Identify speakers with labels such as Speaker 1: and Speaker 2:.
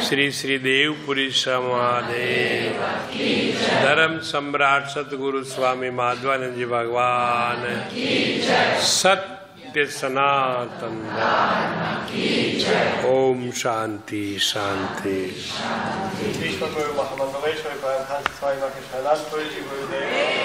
Speaker 1: श्री श्री देवपुरी महादेव, धर्म सम्राट सतगुरु स्वामी माधवानंद जी भगवान, सत्य सनातन। ओम शांति शांति। ईश्वर